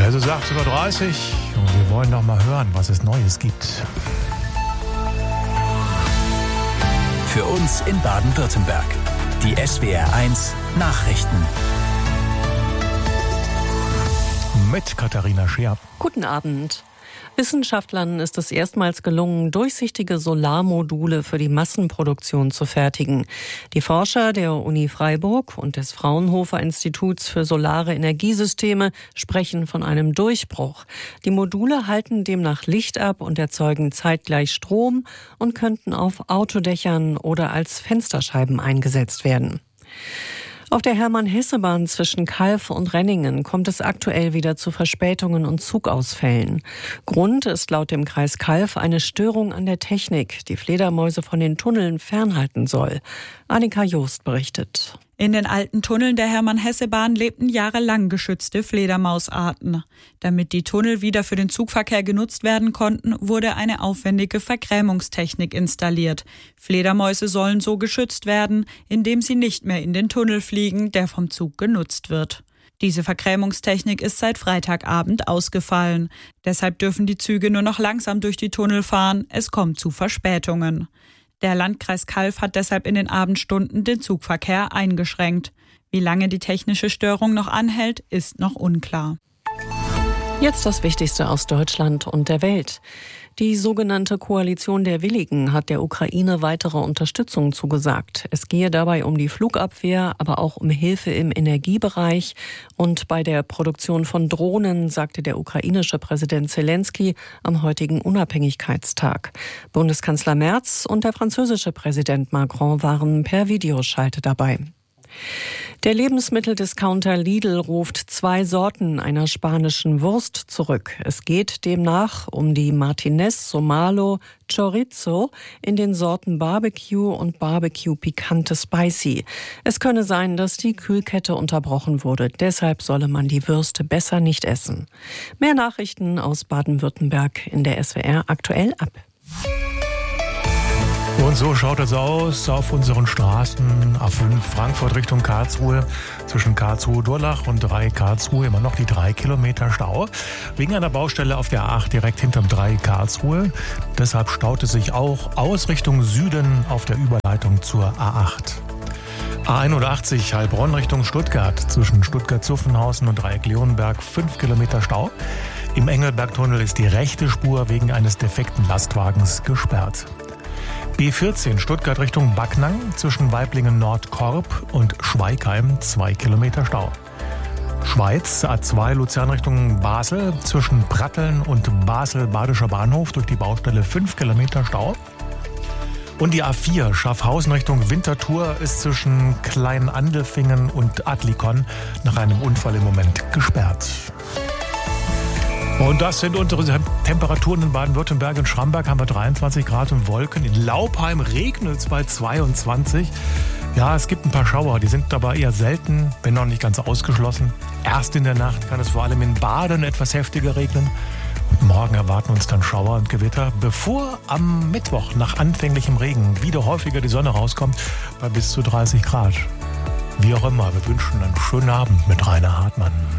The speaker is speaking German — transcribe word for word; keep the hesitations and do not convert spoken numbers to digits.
Es ist achtzehn Uhr dreißig und wir wollen noch mal hören, was es Neues gibt. Für uns in Baden-Württemberg. Die S W R eins Nachrichten. Mit Katharina Scheer. Guten Abend. Wissenschaftlern ist es erstmals gelungen, durchsichtige Solarmodule für die Massenproduktion zu fertigen. Die Forscher der Uni Freiburg und des Fraunhofer Instituts für Solare Energiesysteme sprechen von einem Durchbruch. Die Module halten demnach Licht ab und erzeugen zeitgleich Strom und könnten auf Autodächern oder als Fensterscheiben eingesetzt werden. Auf der Hermann-Hesse-Bahn zwischen Calw und Renningen kommt es aktuell wieder zu Verspätungen und Zugausfällen. Grund ist laut dem Kreis Calw eine Störung an der Technik, die Fledermäuse von den Tunneln fernhalten soll. Annika Joost berichtet. In den alten Tunneln der Hermann-Hesse-Bahn lebten jahrelang geschützte Fledermausarten. Damit die Tunnel wieder für den Zugverkehr genutzt werden konnten, wurde eine aufwendige Vergrämungstechnik installiert. Fledermäuse sollen so geschützt werden, indem sie nicht mehr in den Tunnel fliegen, der vom Zug genutzt wird. Diese Vergrämungstechnik ist seit Freitagabend ausgefallen. Deshalb dürfen die Züge nur noch langsam durch die Tunnel fahren. Es kommt zu Verspätungen. Der Landkreis Calw hat deshalb in den Abendstunden den Zugverkehr eingeschränkt. Wie lange die technische Störung noch anhält, ist noch unklar. Jetzt das Wichtigste aus Deutschland und der Welt. Die sogenannte Koalition der Willigen hat der Ukraine weitere Unterstützung zugesagt. Es gehe dabei um die Flugabwehr, aber auch um Hilfe im Energiebereich. Und bei der Produktion von Drohnen, sagte der ukrainische Präsident Zelensky am heutigen Unabhängigkeitstag. Bundeskanzler Merz und der französische Präsident Macron waren per Videoschalte dabei. Der Lebensmitteldiscounter Lidl ruft zwei Sorten einer spanischen Wurst zurück. Es geht demnach um die Martinez Somalo Chorizo in den Sorten Barbecue und Barbecue Picante Spicy. Es könne sein, dass die Kühlkette unterbrochen wurde. Deshalb solle man die Würste besser nicht essen. Mehr Nachrichten aus Baden-Württemberg in der S W R aktuell ab. Und so schaut es aus auf unseren Straßen. A fünf Frankfurt Richtung Karlsruhe. Zwischen Karlsruhe-Durlach und drei Karlsruhe immer noch die drei Kilometer Stau. Wegen einer Baustelle auf der A acht direkt hinterm drei Karlsruhe. Deshalb staut es sich auch aus Richtung Süden auf der Überleitung zur A acht. A einundachtzig Heilbronn Richtung Stuttgart. Zwischen Stuttgart-Zuffenhausen und Dreieck-Leonberg fünf Kilometer Stau. Im Engelbergtunnel ist die rechte Spur wegen eines defekten Lastwagens gesperrt. B vierzehn Stuttgart Richtung Backnang zwischen Waiblingen-Nordkorb und Schweigheim zwei Kilometer Stau. Schweiz A zwei Luzern Richtung Basel zwischen Pratteln und Basel-Badischer Bahnhof durch die Baustelle fünf Kilometer Stau. Und die A vier Schaffhausen Richtung Winterthur ist zwischen Klein-Andelfingen und Adlikon nach einem Unfall im Moment gesperrt. Und das sind unsere Temperaturen in Baden-Württemberg. In Schramberg haben wir dreiundzwanzig Grad und Wolken. In Laupheim regnet es bei zweiundzwanzig. Ja, es gibt ein paar Schauer, die sind aber eher selten, wenn noch nicht ganz ausgeschlossen. Erst in der Nacht kann es vor allem in Baden etwas heftiger regnen. Und morgen erwarten uns dann Schauer und Gewitter, bevor am Mittwoch nach anfänglichem Regen wieder häufiger die Sonne rauskommt, bei bis zu dreißig Grad. Wie auch immer, wir wünschen einen schönen Abend mit Rainer Hartmann.